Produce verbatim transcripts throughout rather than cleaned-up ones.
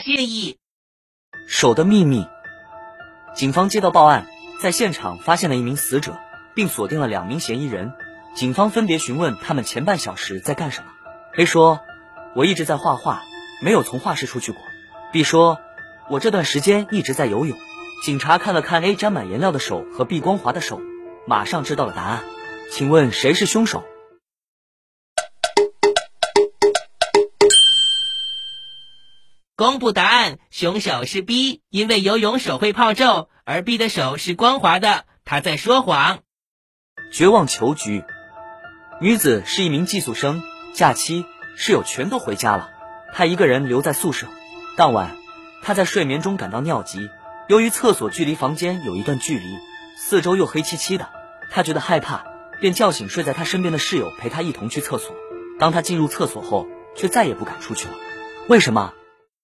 谢意。 手的秘密。警方接到报案，在现场发现了一名死者，并锁定了两名嫌疑人。警方分别询问他们前半小时在干什么。A 说：我一直在画画，没有从画室出去过。 B 说：我这段时间一直在游泳。警察看了看 A 沾满颜料的手和 B 光滑的手，马上知道了答案。请问谁是凶手？ 公布答案，凶手是 B， 因为游泳手会泡皱，而 B 的手是光滑的，他在说谎。 绝望球局。女子是一名寄宿生，假期室友全都回家了，她一个人留在宿舍。当晚，她在睡眠中感到尿急，由于厕所距离房间有一段距离，四周又黑漆漆的，她觉得害怕，便叫醒睡在她身边的室友陪她一同去厕所。当她进入厕所后，却再也不敢出去了。为什么？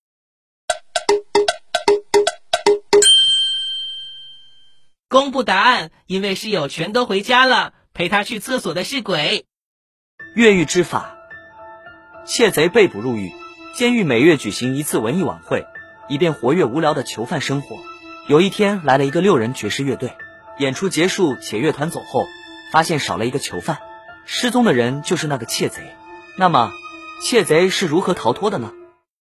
公布答案，因为室友全都回家了，陪他去厕所的是鬼。 越狱之法。窃贼被捕入狱，监狱每月举行一次文艺晚会，以便活跃无聊的囚犯生活。有一天来了一个六人爵士乐队，演出结束且乐团走后，发现少了一个囚犯，失踪的人就是那个窃贼。那么，窃贼是如何逃脱的呢？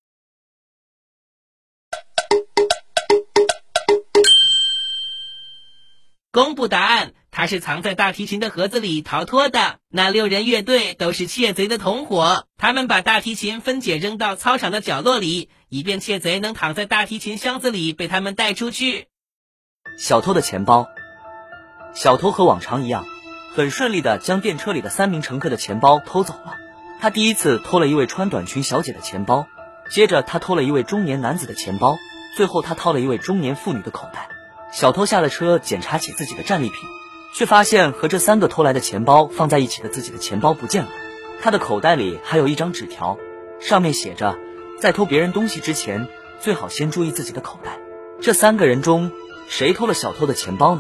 公布答案，他是藏在大提琴的盒子里逃脱的。那六人乐队都是窃贼的同伙，他们把大提琴分解扔到操场的角落里，以便窃贼能躺在大提琴箱子里被他们带出去。 小偷的钱包。小偷和往常一样，很顺利地将电车里的三名乘客的钱包偷走了。他第一次偷了一位穿短裙小姐的钱包，接着他偷了一位中年男子的钱包，最后他掏了一位中年妇女的口袋。小偷下了车，检查起自己的战利品，却发现和这三个偷来的钱包放在一起的自己的钱包不见了。他的口袋里还有一张纸条，上面写着，在偷别人东西之前，最好先注意自己的口袋。这三个人中，谁偷了小偷的钱包呢？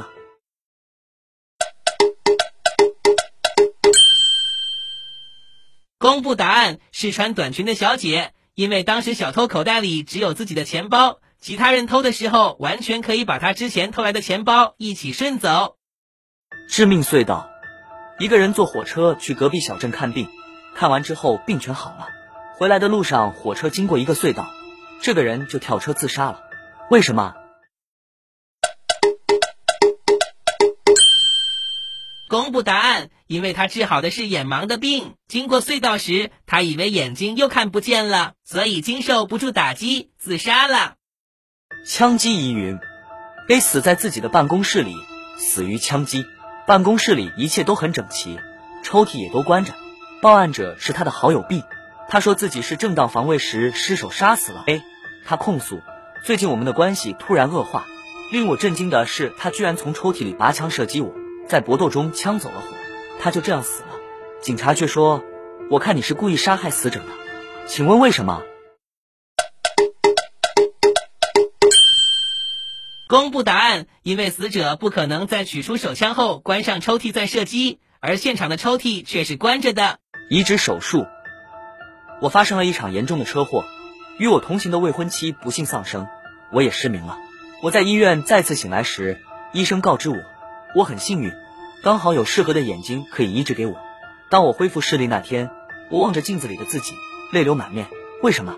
公布答案，是穿短裙的小姐，因为当时小偷口袋里只有自己的钱包，其他人偷的时候完全可以把他之前偷来的钱包一起顺走。 致命隧道。一个人坐火车去隔壁小镇看病，看完之后病全好了，回来的路上火车经过一个隧道，这个人就跳车自杀了。为什么？ 公布答案，因为他治好的是眼盲的病，经过隧道时他以为眼睛又看不见了，所以经受不住打击自杀了。 枪击疑云。 A 死在自己的办公室里，死于枪击。办公室里一切都很整齐，抽屉也都关着。报案者是他的好友 B， 他说自己是正当防卫时失手杀死了 A。 他控诉，最近我们的关系突然恶化，令我震惊的是他居然从抽屉里拔枪射击我，在搏斗中枪走了火，他就这样死了。警察却说，我看你是故意杀害死者的，请问为什么？ 公布答案，因为死者不可能在取出手枪后关上抽屉再射击，而现场的抽屉却是关着的。 移植手术。我发生了一场严重的车祸，与我同行的未婚妻不幸丧生，我也失明了。我在医院再次醒来时，医生告知我，我很幸运，刚好有适合的眼睛可以移植给我。当我恢复视力那天，我望着镜子里的自己，泪流满面。为什么？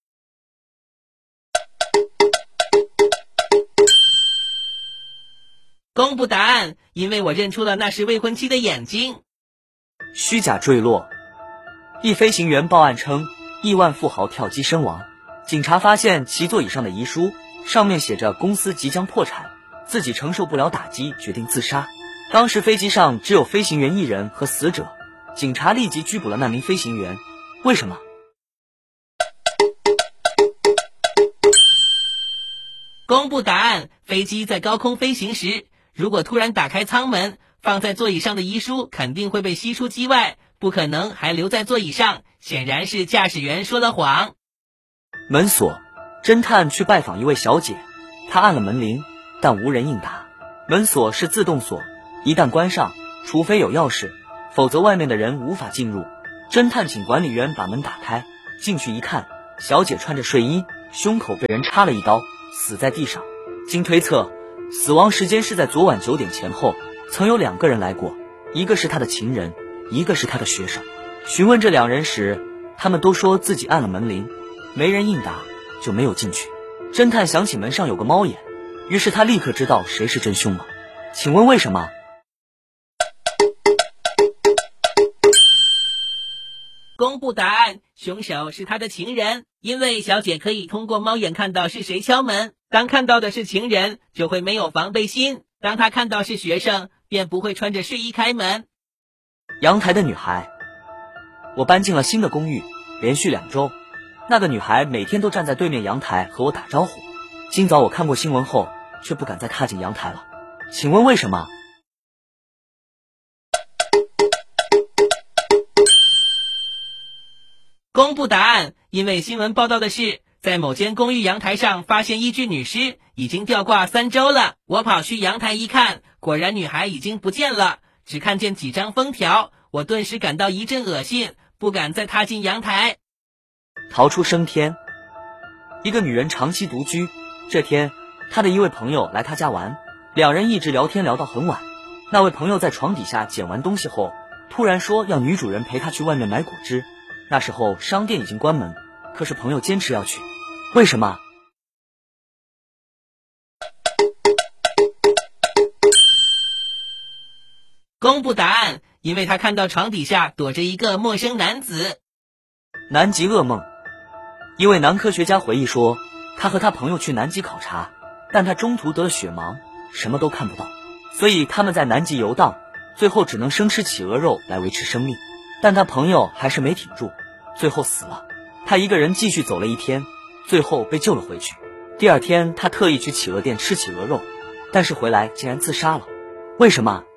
公布答案，因为我认出了那是未婚妻的眼睛。 虚假坠落。一飞行员报案称，亿万富豪跳机身亡。警察发现其座椅上的遗书，上面写着公司即将破产，自己承受不了打击，决定自杀。当时飞机上只有飞行员一人和死者，警察立即拘捕了那名飞行员。为什么？ 公布答案，飞机在高空飞行时，如果突然打开舱门，放在座椅上的遗书肯定会被吸出机外，不可能还留在座椅上，显然是驾驶员说了谎。 门锁。侦探去拜访一位小姐，他按了门铃，但无人应答。门锁是自动锁，一旦关上，除非有钥匙，否则外面的人无法进入。侦探请管理员把门打开，进去一看，小姐穿着睡衣， 胸口被人插了一刀，死在地上。经推测，死亡时间是在昨晚九点前后。曾有两个人来过，一个是他的情人，一个是他的学生。询问这两人时，他们都说自己按了门铃，没人应答，就没有进去。侦探想起门上有个猫眼，于是他立刻知道谁是真凶了。请问为什么？ 公布答案，凶手是他的情人。因为小姐可以通过猫眼看到是谁敲门，当看到的是情人，就会没有防备心；当她看到是学生，便不会穿着睡衣开门。 阳台的女孩。我搬进了新的公寓，连续两周，那个女孩每天都站在对面阳台和我打招呼。今早我看过新闻后，却不敢再踏进阳台了。请问为什么？ 公布答案，因为新闻报道的是，在某间公寓阳台上发现一具女尸，已经吊挂三周了。我跑去阳台一看，果然女孩已经不见了，只看见几张封条。我顿时感到一阵恶心，不敢再踏进阳台。 逃出升天。一个女人长期独居，这天她的一位朋友来她家玩，两人一直聊天聊到很晚。那位朋友在床底下捡完东西后，突然说要女主人陪她去外面买果汁。那时候商店已经关门，可是朋友坚持要去。为什么？ 公布答案，因为他看到床底下躲着一个陌生男子。 南极噩梦。一位男科学家回忆说，他和他朋友去南极考察，但他中途得了血盲，什么都看不到，所以他们在南极游荡，最后只能生吃企鹅肉来维持生命。但他朋友还是没挺住，最后死了。他一个人继续走了一天，最后被救了回去。第二天他特意去企鹅店吃企鹅肉，但是回来竟然自杀了。为什么？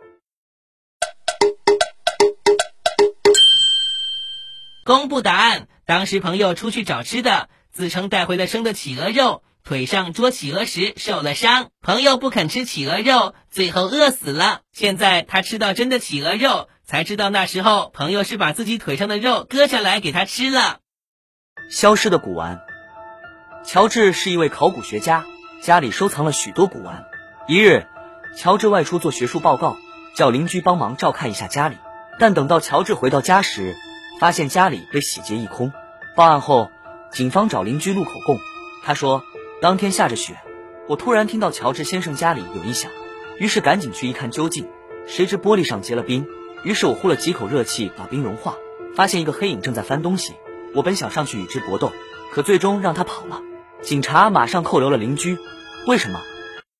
公布答案，当时朋友出去找吃的，自称带回了生的企鹅肉，腿上捉企鹅时受了伤，朋友不肯吃企鹅肉，最后饿死了。现在他吃到真的企鹅肉，才知道那时候朋友是把自己腿上的肉割下来给他吃了。 消失的古玩。乔治是一位考古学家，家里收藏了许多古玩。一日，乔治外出做学术报告，叫邻居帮忙照看一下家里。但等到乔治回到家时，发现家里被洗劫一空。报案后，警方找邻居录口供，他说当天下着雪，我突然听到乔治先生家里有异响，于是赶紧去一看究竟，谁知玻璃上结了冰，于是我呼了几口热气把冰融化，发现一个黑影正在翻东西。我本想上去与之搏斗，可最终让他跑了。警察马上扣留了邻居。为什么？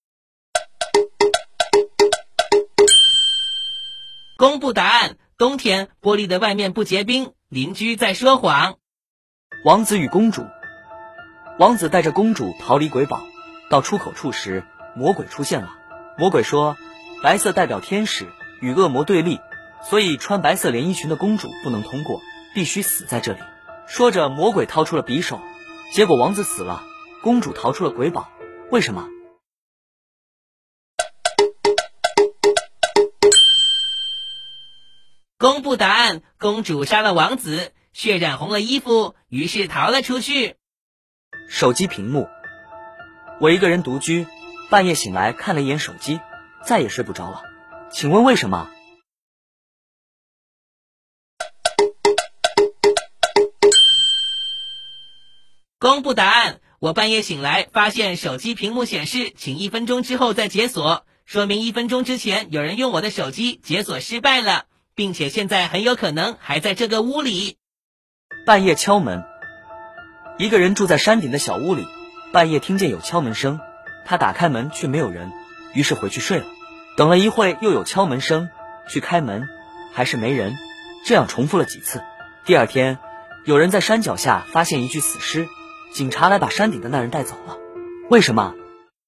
公布答案，冬天玻璃的外面不结冰，邻居在说谎。 王子与公主。王子带着公主逃离鬼堡，到出口处时，魔鬼出现了。魔鬼说，白色代表天使，与恶魔对立，所以穿白色连衣裙的公主不能通过，必须死在这里。说着，魔鬼掏出了匕首，结果王子死了，公主逃出了鬼堡。为什么？ 公布答案，公主杀了王子，血染红了衣服，于是逃了出去。 手机屏幕。我一个人独居，半夜醒来看了一眼手机，再也睡不着了。请问为什么？ 公布答案，我半夜醒来发现手机屏幕显示请一分钟之后再解锁，说明一分钟之前有人用我的手机解锁失败了，并且现在很有可能还在这个屋里。 半夜敲门。一个人住在山顶的小屋里，半夜听见有敲门声，他打开门却没有人，于是回去睡了。等了一会又有敲门声，去开门还是没人，这样重复了几次。第二天有人在山脚下发现一具死尸，警察来把山顶的那人带走了。为什么？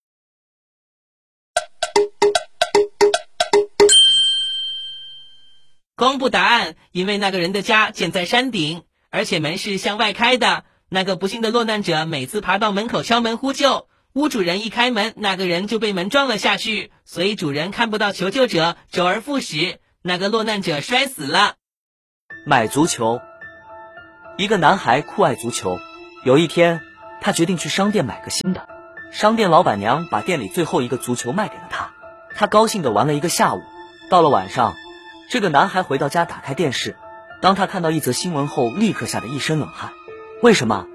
公布答案，因为那个人的家建在山顶，而且门是向外开的。那个不幸的落难者每次爬到门口敲门呼救，屋主人一开门，那个人就被门撞了下去，所以主人看不到求救者，周而复始，那个落难者摔死了。 买足球。一个男孩酷爱足球，有一天他决定去商店买个新的。商店老板娘把店里最后一个足球卖给了他，他高兴地玩了一个下午。到了晚上，这个男孩回到家，打开电视，当他看到一则新闻后，立刻吓得一身冷汗。为什么？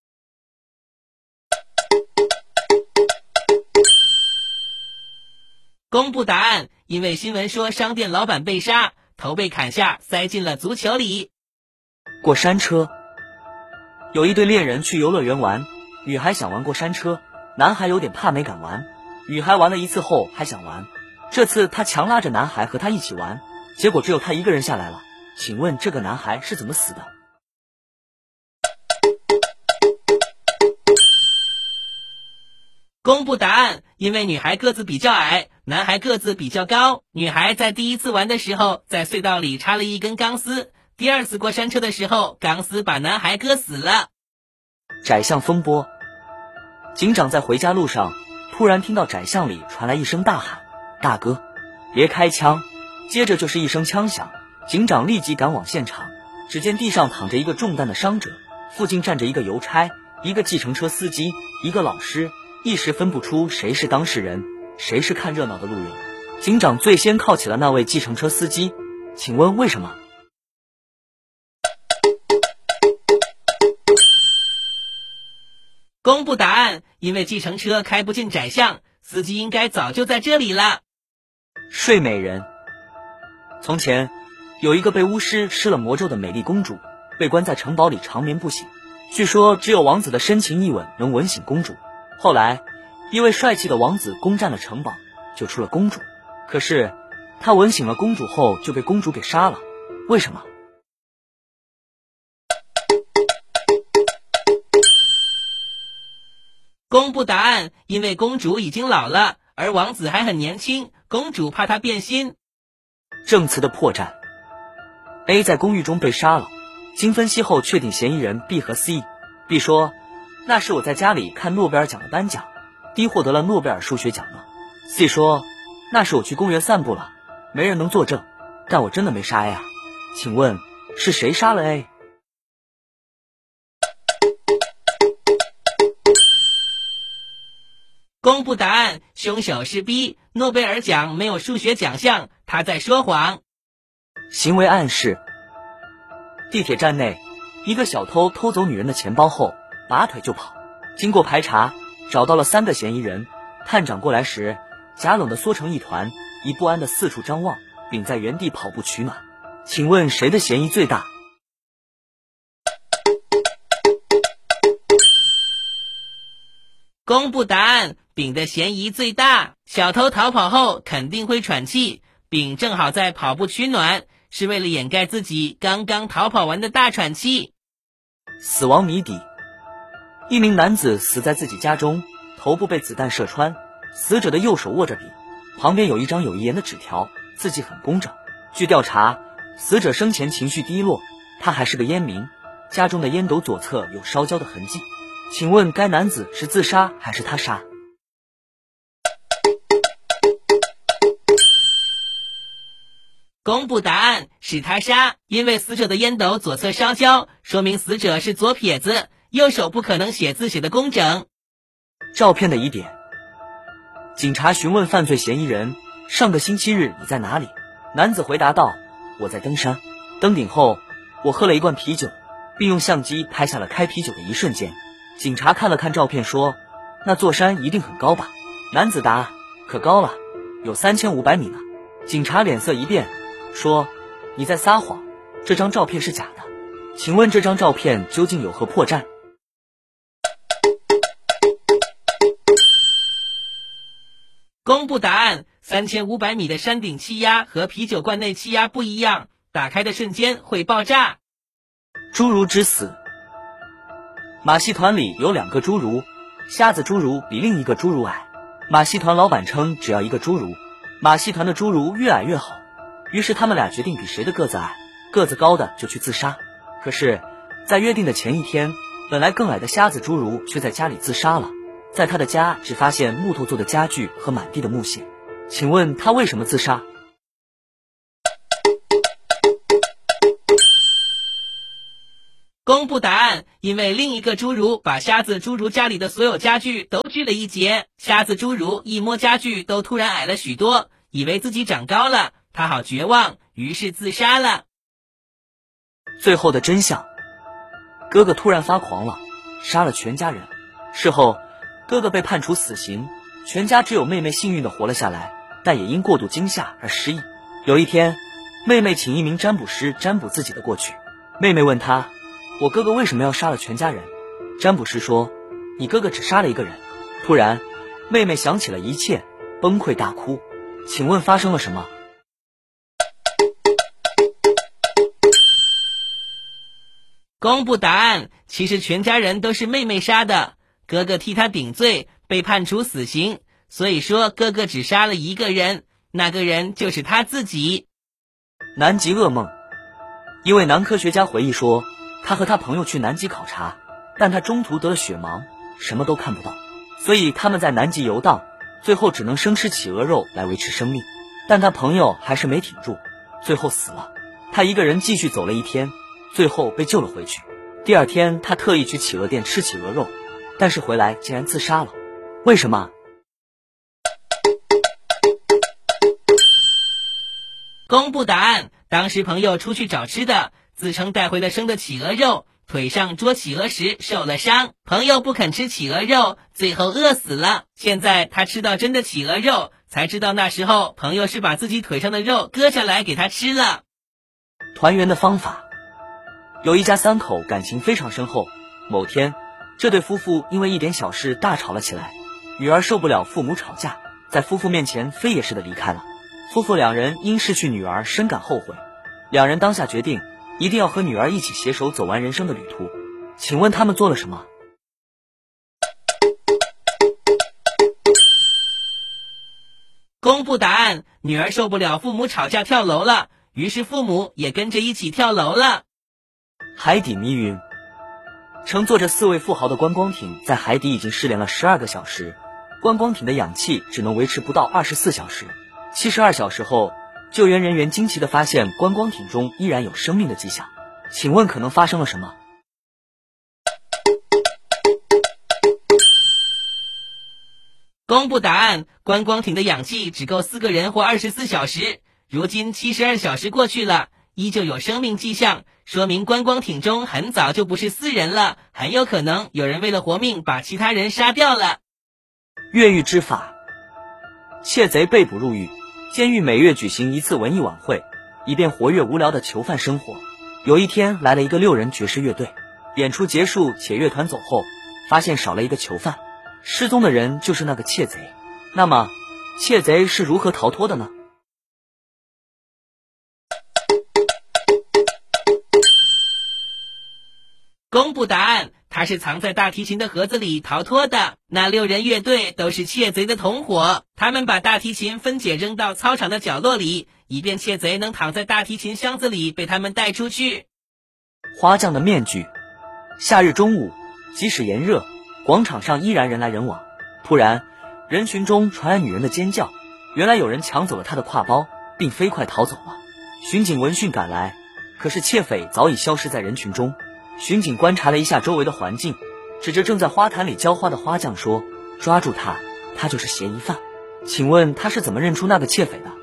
公布答案，因为新闻说商店老板被杀，头被砍下，塞进了足球里。 过山车。有一对恋人去游乐园玩，女孩想玩过山车，男孩有点怕没敢玩。女孩玩了一次后还想玩，这次她强拉着男孩和她一起玩，结果只有她一个人下来了。请问这个男孩是怎么死的？ 公布答案，因为女孩个子比较矮，男孩个子比较高。女孩在第一次玩的时候，在隧道里插了一根钢丝，第二次过山车的时候，钢丝把男孩割死了。 窄巷风波。警长在回家路上，突然听到窄巷里传来一声大喊：“大哥，别开枪！”接着就是一声枪响，警长立即赶往现场，只见地上躺着一个中弹的伤者，附近站着一个邮差、一个计程车司机、一个老师，一时分不出谁是当事人，谁是看热闹的路人。警长最先铐起了那位计程车司机，请问为什么？ 公布答案，因为计程车开不进窄巷，司机应该早就在这里了。 睡美人。从前有一个被巫师施了魔咒的美丽公主，被关在城堡里长眠不醒，据说只有王子的深情一吻能吻醒公主。后来一位帅气的王子攻占了城堡，救出了公主，可是他吻醒了公主后就被公主给杀了，为什么？ 公布答案，因为公主已经老了，而王子还很年轻，公主怕他变心。 证词的破绽。 A 在公寓中被杀了，经分析后确定嫌疑人 B 和 C。 B 说，那是我在家里看诺贝尔奖的颁奖， D 获得了诺贝尔数学奖了。 C 说，那是我去公园散步了，没人能作证，但我真的没杀 A 啊。请问是谁杀了 A？ 公布答案，凶手是 B， 诺贝尔奖没有数学奖项，他在说谎。 行为暗示。地铁站内，一个小偷偷走女人的钱包后，拔腿就跑。经过排查，找到了三个嫌疑人。探长过来时，假冷的缩成一团，以不安的四处张望，并在原地跑步取暖。请问谁的嫌疑最大？ 公布答案，丙的嫌疑最大。小偷逃跑后肯定会喘气，丙正好在跑步取暖，是为了掩盖自己刚刚逃跑完的大喘气。 死亡谜底。一名男子死在自己家中，头部被子弹射穿，死者的右手握着笔，旁边有一张有遗言的纸条，字迹很工整。据调查，死者生前情绪低落，他还是个烟民，家中的烟斗左侧有烧焦的痕迹。请问该男子是自杀还是他杀？ 公布答案，是他杀，因为死者的烟斗左侧烧焦，说明死者是左撇子，右手不可能写字写得工整。 照片的疑点。警察询问犯罪嫌疑人，上个星期日你在哪里？男子回答道，我在登山，登顶后我喝了一罐啤酒，并用相机拍下了开啤酒的一瞬间。警察看了看照片说，那座山一定很高吧？男子答，可高了，有三千五百米呢。警察脸色一变，说，你在撒谎，这张照片是假的，请问这张照片究竟有何破绽？ 公布答案，三千五百米的山顶气压和啤酒罐内气压不一样，打开的瞬间会爆炸。 侏儒之死。马戏团里有两个侏儒，瞎子侏儒比另一个侏儒矮，马戏团老板称只要一个侏儒，马戏团的侏儒越矮越好，于是他们俩决定比谁的个子矮，个子高的就去自杀。可是在约定的前一天，本来更矮的瞎子侏儒却在家里自杀了，在他的家只发现木头做的家具和满地的木屑。请问他为什么自杀？ 公布答案，因为另一个侏儒把瞎子侏儒家里的所有家具都锯了一截，瞎子侏儒一摸家具都突然矮了许多，以为自己长高了，他好绝望，于是自杀了。 最后的真相，哥哥突然发狂了，杀了全家人。事后，哥哥被判处死刑，全家只有妹妹幸运地活了下来，但也因过度惊吓而失忆。有一天，妹妹请一名占卜师占卜自己的过去。妹妹问他，我哥哥为什么要杀了全家人？占卜师说，你哥哥只杀了一个人。突然，妹妹想起了一切，崩溃大哭。请问发生了什么？ 公布答案，其实全家人都是妹妹杀的，哥哥替她顶罪，被判处死刑，所以说哥哥只杀了一个人，那个人就是他自己。 南极噩梦。一位男科学家回忆说，他和他朋友去南极考察，但他中途得了血盲，什么都看不到，所以他们在南极游荡，最后只能生吃企鹅肉来维持生命。但他朋友还是没挺住，最后死了。他一个人继续走了一天，最后被救了回去。第二天，他特意去企鹅店吃企鹅肉，但是回来竟然自杀了。为什么？ 公布答案，当时朋友出去找吃的，自称带回了生的企鹅肉，腿上捉企鹅时受了伤，朋友不肯吃企鹅肉，最后饿死了。现在他吃到真的企鹅肉，才知道那时候朋友是把自己腿上的肉割下来给他吃了。 团圆的方法。有一家三口感情非常深厚，某天，这对夫妇因为一点小事大吵了起来，女儿受不了父母吵架，在夫妇面前飞也似的离开了。夫妇两人因失去女儿深感后悔，两人当下决定一定要和女儿一起携手走完人生的旅途。请问他们做了什么？ 公布答案，女儿受不了父母吵架跳楼了，于是父母也跟着一起跳楼了。 海底迷云。乘坐着四位富豪的观光艇在海底已经失联了十二个小时，观光艇的氧气只能维持不到二十四小时。七十二小时后，救援人员惊奇地发现观光艇中依然有生命的迹象。请问可能发生了什么？ 公布答案，观光艇的氧气只够四个人活二十四小时，如今七十二小时过去了，依旧有生命迹象，说明观光艇中很早就不是四人了，很有可能有人为了活命把其他人杀掉了。 越狱之法。窃贼被捕入狱，监狱每月举行一次文艺晚会，以便活跃无聊的囚犯生活。有一天来了一个六人爵士乐队，演出结束且乐团走后，发现少了一个囚犯，失踪的人就是那个窃贼。那么窃贼是如何逃脱的呢？ 公布答案，他是藏在大提琴的盒子里逃脱的。那六人乐队都是窃贼的同伙，他们把大提琴分解扔到操场的角落里，以便窃贼能躺在大提琴箱子里被他们带出去。 花匠的面具。夏日中午，即使炎热，广场上依然人来人往。突然，人群中传来女人的尖叫，原来有人抢走了她的挎包，并飞快逃走了。巡警闻讯赶来，可是窃匪早已消失在人群中。巡警观察了一下周围的环境，指着正在花坛里浇花的花匠说，抓住他，他就是嫌疑犯。请问他是怎么认出那个窃匪的？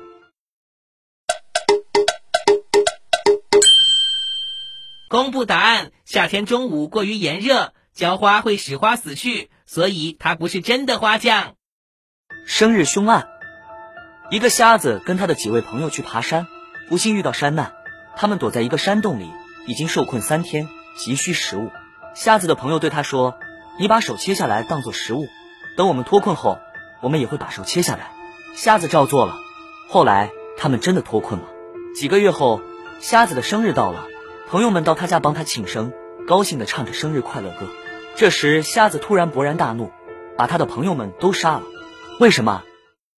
公布答案，夏天中午过于炎热，浇花会使花死去，所以他不是真的花匠。 生日凶案。一个瞎子跟他的几位朋友去爬山，不幸遇到山难，他们躲在一个山洞里，已经受困三天，急需食物。瞎子的朋友对他说，你把手切下来当作食物，等我们脱困后，我们也会把手切下来。瞎子照做了，后来他们真的脱困了。几个月后，瞎子的生日到了，朋友们到他家帮他庆生，高兴地唱着生日快乐歌。这时瞎子突然勃然大怒，把他的朋友们都杀了。为什么？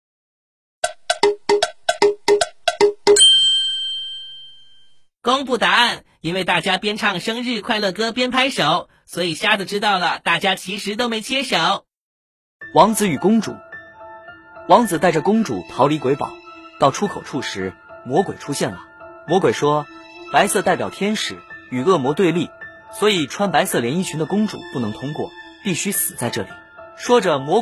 公布答案，因为大家边唱生日快乐歌边拍手，所以瞎子知道了大家其实都没切手。 王子与公主。王子带着公主逃离鬼堡，到出口处时，魔鬼出现了。魔鬼说，白色代表天使，与恶魔对立， 所以穿白色连衣裙的公主不能通过，必须死在这里。说着，魔